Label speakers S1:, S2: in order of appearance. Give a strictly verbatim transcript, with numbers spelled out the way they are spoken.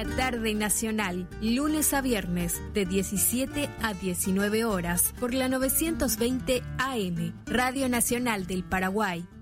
S1: Tarde Nacional, lunes a viernes de diecisiete a diecinueve horas por la novecientos veinte A M, Radio Nacional del Paraguay.